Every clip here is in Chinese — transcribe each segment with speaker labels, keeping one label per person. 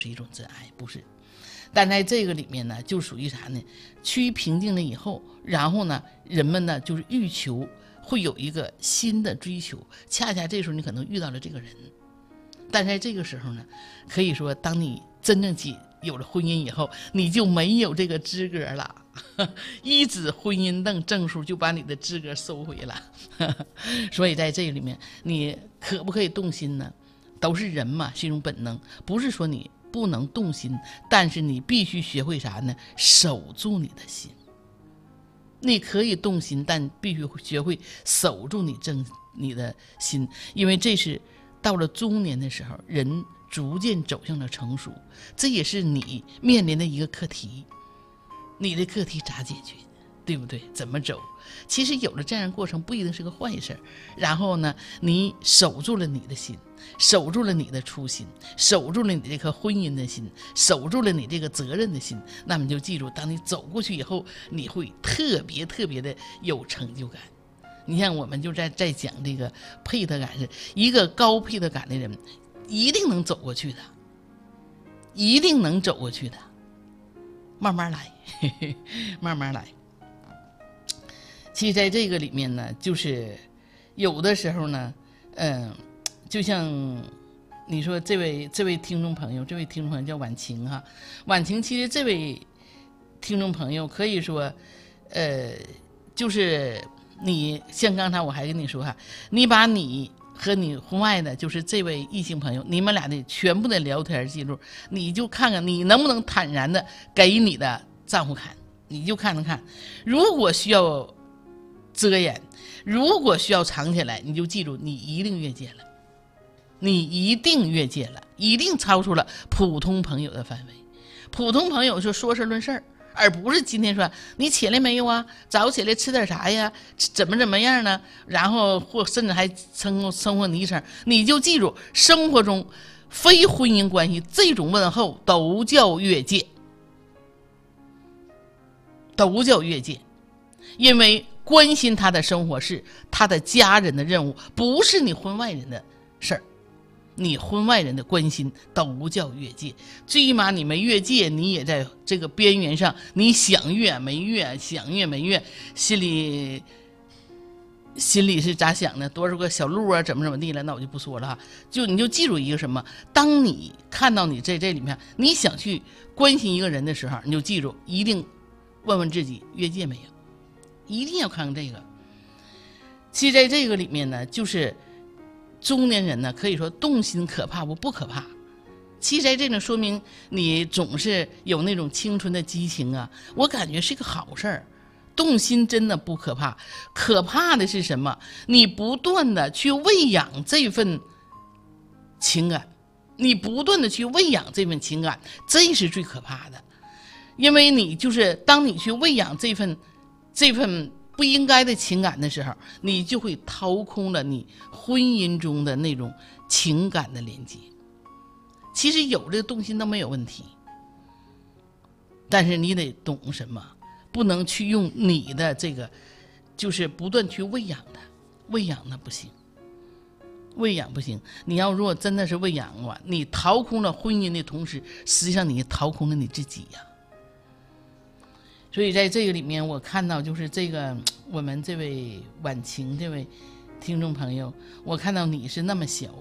Speaker 1: 是一种真爱，不是。但在这个里面呢，就属于啥呢？趋于平静了以后，然后呢，人们呢就是欲求，会有一个新的追求。恰恰这时候你可能遇到了这个人，但在这个时候呢，可以说，当你真正有了婚姻以后，你就没有这个资格了。一纸婚姻证书就把你的资格收回了。所以在这里面，你可不可以动心呢？都是人嘛，是一种本能，不是说你不能动心，但是你必须学会啥呢？守住你的心。你可以动心，但必须学会守住你的心，因为这是到了中年的时候，人逐渐走向了成熟，这也是你面临的一个课题。你的课题咋解决，对不对？怎么走？其实有了这样的过程不一定是个坏事。然后呢，你守住了你的心，守住了你的初心，守住了你这颗婚姻的心，守住了你这个责任的心，那么就记住，当你走过去以后，你会特别特别的有成就感。你看我们就在讲这个配得感，是一个高配得感的人一定能走过去的，一定能走过去的。慢慢来，慢慢来。其实在这个里面呢，就是有的时候呢，就像你说这位听众朋友，叫婉晴哈，婉晴，其实这位听众朋友可以说，就是你像刚才我还跟你说哈，你把你和你婚外的，就是这位异性朋友，你们俩的全部的聊天记录，你就看看你能不能坦然的给你的丈夫看，你就看看，如果需要遮掩，如果需要藏起来，你就记住，你一定越界了，你一定越界了，一定超出了普通朋友的范围。普通朋友说事论事儿，而不是今天说你起来没有啊，早起来吃点啥呀，怎么样呢，然后或甚至还称呼你一声，你就记住，生活中非婚姻关系这种问候都叫越界，都叫越界。因为关心他的生活是他的家人的任务，不是你婚外人的事儿。你婚外人的关心都叫越界，最起码你没越界，你也在这个边缘上，你想越没越，想越没越，心里是咋想的？多少个小路啊，怎么地了？那我就不说了哈。你就记住一个什么？当你看到你在这里面，你想去关心一个人的时候，你就记住，一定问问自己越界没有，一定要看看这个。其实在这个里面呢，就是中年人呢，可以说动心可怕不可怕。其实在这种说明你总是有那种青春的激情啊，我感觉是个好事儿。动心真的不可怕，可怕的是什么？你不断的去喂养这份情感，你不断的去喂养这份情感，这是最可怕的。因为你就是当你去喂养这份不应该的情感的时候，你就会掏空了你婚姻中的那种情感的连接。其实有这个动心都没有问题，但是你得懂什么，不能去用你的这个就是不断去喂养它，喂养它不行，喂养不行。你要如果真的是喂养的话，你掏空了婚姻的同时，实际上你掏空了你自己呀。所以在这个里面，我看到就是这个我们这位婉晴这位听众朋友，我看到你是那么小，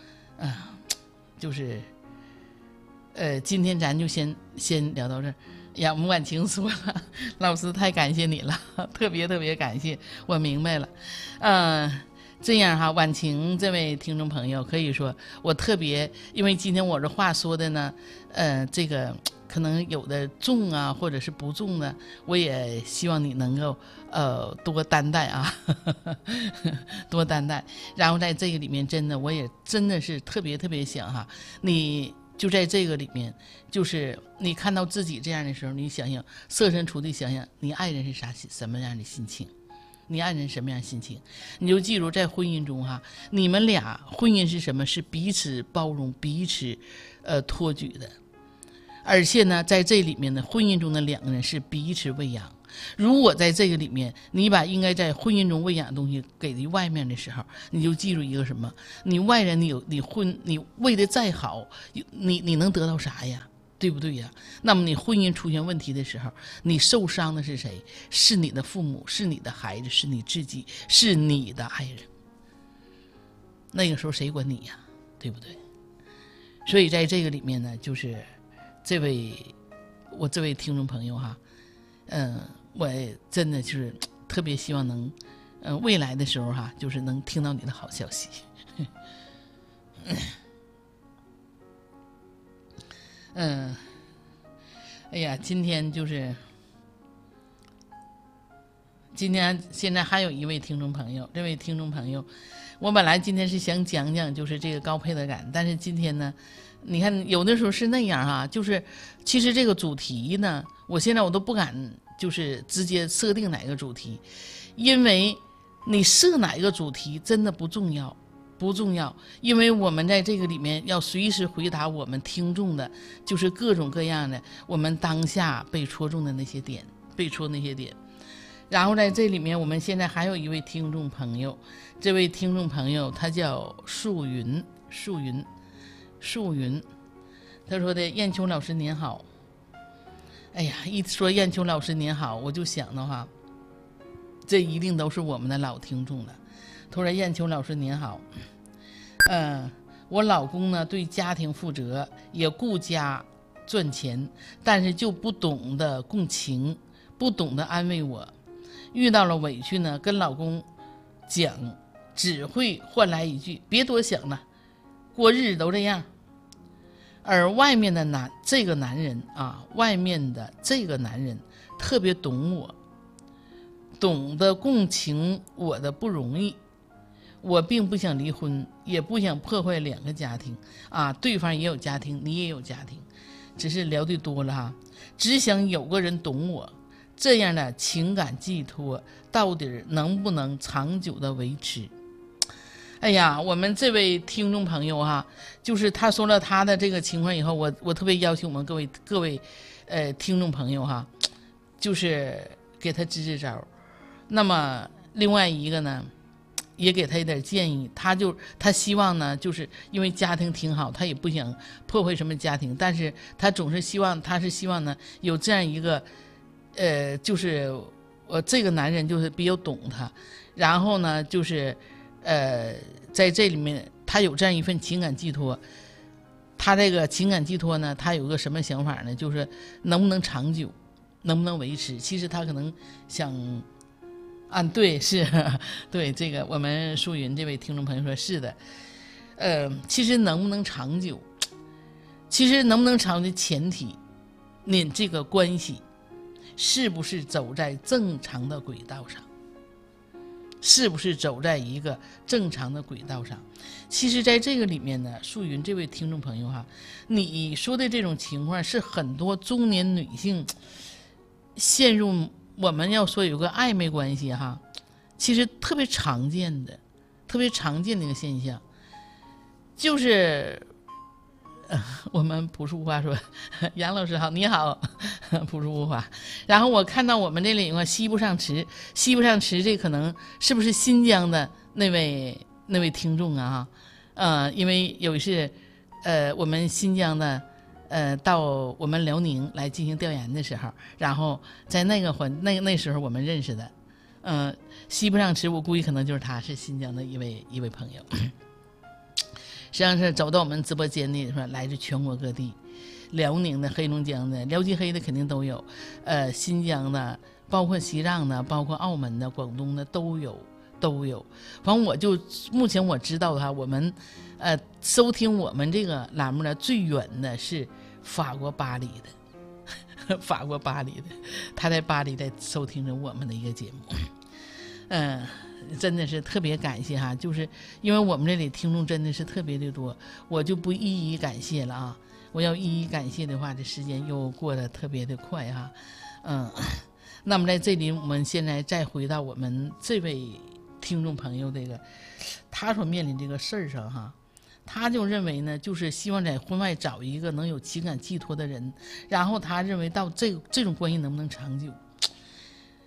Speaker 1: 就是今天咱就先聊到这儿。呀，我们婉晴说了，老师太感谢你了，特别特别感谢，我明白了。这样哈，婉晴这位听众朋友，可以说我特别，因为今天我这话说的呢，这个可能有的重啊，或者是不重的，我也希望你能够多担待啊，多担待。然后在这个里面，我也真的是特别特别想哈，你就在这个里面，就是你看到自己这样的时候，你想想设身处地想想，你爱人是什么样的心情？你爱人什么样的心情？你就记住，在婚姻中哈，你们俩婚姻是什么？是彼此包容、彼此托举的。而且呢，在这里面呢，婚姻中的两个人是彼此喂养， 如果在这个里面，你把应该在婚姻中喂养的东西给予外面的时候，你就记住一个什么？你外人你喂的再好，你能得到啥呀？对不对呀？那么你婚姻出现问题的时候，你受伤的是谁？是你的父母，是你的孩子，是你自己，是你的爱人。那个时候谁管你呀？对不对？所以在这个里面呢，就是这位听众朋友哈，我真的就是特别希望能，未来的时候哈，就是能听到你的好消息。哎呀，今天现在还有一位听众朋友，这位听众朋友，我本来今天是想讲讲就是这个高配得感，但是今天呢，你看有的时候是那样哈，就是其实这个主题呢，现在我都不敢就是直接设定哪个主题，因为你设哪一个主题真的不重要，因为我们在这个里面要随时回答我们听众的，就是各种各样的我们当下被戳中的那些点，然后在这里面，我们现在还有一位听众朋友，这位听众朋友他叫树云，他说的燕秋老师您好。哎呀，一说燕秋老师您好，我就想的话，这一定都是我们的老听众了。他说燕秋老师您好，我老公呢对家庭负责，也顾家赚钱，但是就不懂得共情，不懂得安慰我。遇到了委屈呢，跟老公讲，只会换来一句别多想了，过日子都这样。而外面的这个男人特别懂我，懂得共情我的不容易。我并不想离婚，也不想破坏两个家庭啊，对方也有家庭，你也有家庭，只是聊得多了哈，只想有个人懂我。这样的情感寄托到底能不能长久的维持？哎呀，我们这位听众朋友哈，就是他说了他的这个情况以后，我特别要求我们各位听众朋友哈，就是给他支招。那么另外一个呢，也给他一点建议，他希望呢，就是因为家庭挺好，他也不想破坏什么家庭，但是他总是希望呢有这样一个就是这个男人就是比较懂他，然后呢就是在这里面他有这样一份情感寄托，他这个情感寄托呢，他有个什么想法呢？就是能不能长久，能不能维持？其实他可能想对，是对，这个我们淑云这位听众朋友说是的，其实能不能长久，的前提，你这个关系是不是走在正常的轨道上？是不是走在一个正常的轨道上？其实在这个里面呢，淑云这位听众朋友哈，你说的这种情况是很多中年女性陷入，我们要说有个暧昧关系哈，其实特别常见的一个现象，就是我们朴树话说，杨老师好，你好，朴树话。然后我看到我们这里有个西部上池，这可能是不是新疆的那位听众啊？因为有一次，我们新疆的，到我们辽宁来进行调研的时候，然后在那时候我们认识的，西部上池，我估计可能就是他，是新疆的一位朋友。实际上是走到我们直播间里，说来自全国各地，辽宁的、黑龙江的、辽吉黑的肯定都有，新疆的，包括西藏的，包括澳门的、广东的都有。反正目前我知道的话，我们收听我们这个栏目的最远的是法国巴黎的，他在巴黎在收听着我们的一个节目，真的是特别感谢哈，就是因为我们这里听众真的是特别的多，我就不一一感谢了啊。我要一一感谢的话，这时间又过得特别的快哈。那么在这里，我们现在再回到我们这位听众朋友这个他所面临这个事儿上哈，他就认为呢，就是希望在婚外找一个能有情感寄托的人，然后他认为到这种关系能不能长久。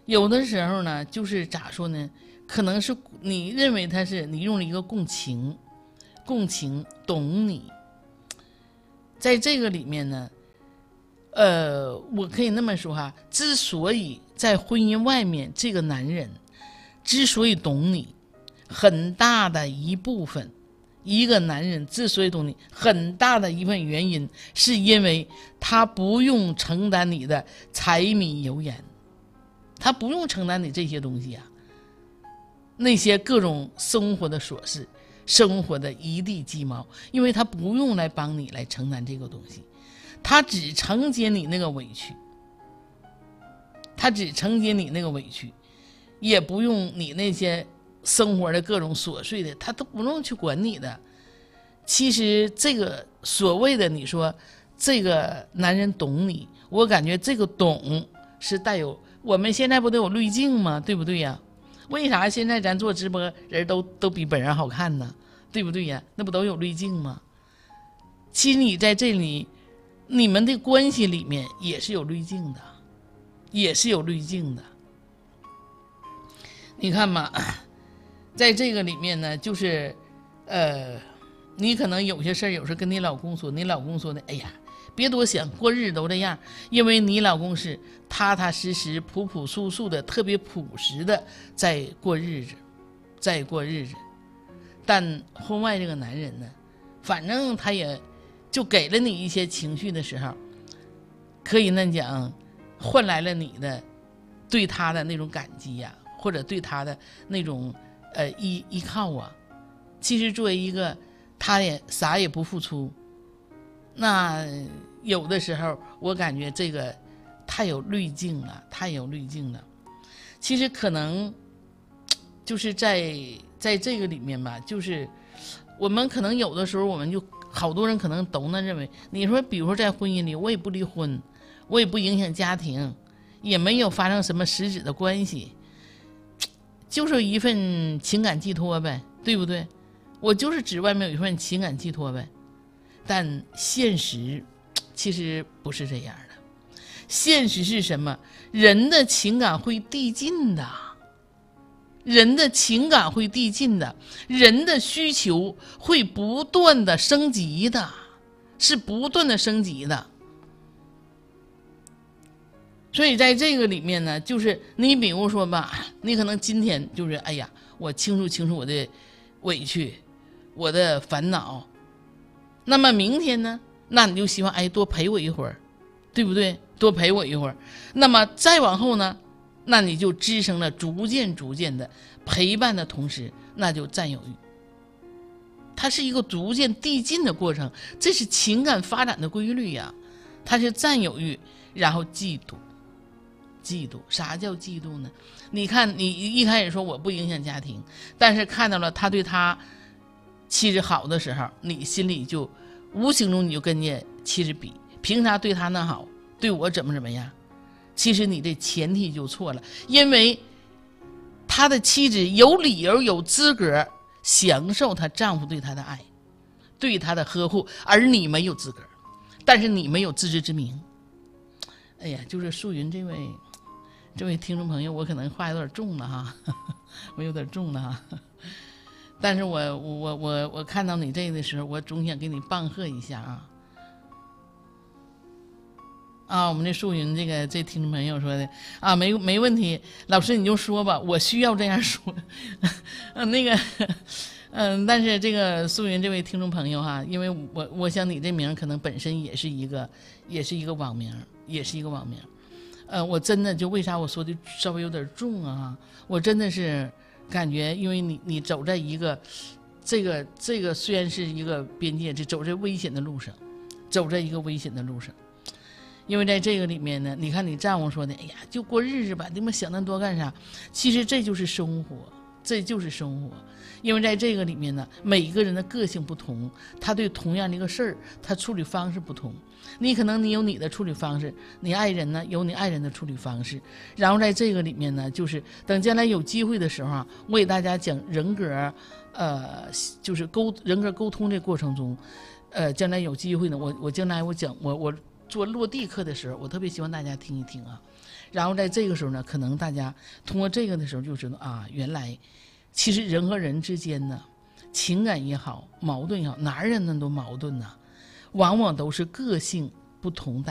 Speaker 1: 有的时候呢，就是咋说呢？可能是你认为他是你用了一个共情，懂你。在这个里面呢，我可以那么说哈，之所以在婚姻外面这个男人之所以懂你，很大的一部分，一个男人之所以懂你，很大的一部分原因，是因为他不用承担你的柴米油盐，他不用承担你这些东西啊，那些各种生活的琐事，生活的一地鸡毛，因为他不用来帮你来承担这个东西，他只承接你那个委屈，也不用你那些生活的各种琐碎的，他都不用去管你的。其实这个所谓的你说这个男人懂你，我感觉这个懂是带有，我们现在不都有滤镜吗？对不对呀？为啥现在咱做直播人都比本人好看呢？对不对呀？那不都有滤镜吗？其实你在这里，你们的关系里面也是有滤镜的，你看嘛，在这个里面呢，就是你可能有些事儿，有时候跟你老公说，你老公说的，哎呀，别多想，过日子都这样，因为你老公是踏踏实实、朴朴素素的，特别朴实的在过日子。但婚外这个男人呢，反正他也就给了你一些情绪的时候，可以那讲，换来了你的对他的那种感激呀，或者对他的那种依靠啊。其实作为一个他也啥也不付出，那有的时候我感觉这个太有滤镜了。其实可能就是在这个里面吧，就是我们可能有的时候，我们就好多人可能都那认为，你说比如说在婚姻里，我也不离婚，我也不影响家庭，也没有发生什么实质的关系，就是一份情感寄托呗，对不对？我就是指外面有一份情感寄托呗。但现实其实不是这样的，现实是什么？人的情感会递进的，人的需求会不断的升级的，是不断的升级的。所以在这个里面呢，就是你比如说吧，你可能今天就是哎呀，我倾诉我的委屈，我的烦恼，那么明天呢，那你就希望哎多陪我一会儿，对不对？多陪我一会儿。那么再往后呢，那你就滋生了逐渐的陪伴的同时，那就占有欲。它是一个逐渐递进的过程，这是情感发展的规律呀。它是占有欲，然后嫉妒。啥叫嫉妒呢？你看你一开始说我不影响家庭，但是看到了他对他妻子好的时候，你心里就无形中你就跟着妻子比，凭啥对他那好，对我怎么样？其实你的前提就错了，因为他的妻子有理由有资格享受她丈夫对她的爱，对她的呵护，而你没有资格，但是你没有自知之明。哎呀，就是素云这位听众朋友，我可能话有点重了哈，我有点重了哈。但是我看到你这个的时候，我总想给你棒喝一下啊！我们这素云这听众朋友说的啊，没问题，老师你就说吧，我需要这样说。但是这个素云这位听众朋友哈，因为我想你这名可能本身也是一个网名，我真的就为啥我说的稍微有点重啊？我真的是感觉，因为你走在一个这个虽然是一个边界，就走在危险的路上，因为在这个里面呢，你看你丈夫说的，哎呀，就过日子吧，你们想那么多干啥？其实这就是生活。因为在这个里面呢，每一个人的个性不同，他对同样的一个事儿，他处理方式不同。你可能你有你的处理方式，你爱人呢有你爱人的处理方式。然后在这个里面呢，就是等将来有机会的时候啊，我给大家讲人格，就是人格沟通这过程中，将来有机会呢，我将来我讲我做落地课的时候，我特别希望大家听一听啊。然后在这个时候呢，可能大家通过这个的时候就知道啊，原来其实人和人之间呢，情感也好，矛盾也好，哪有那么多矛盾呢？往往都是个性不同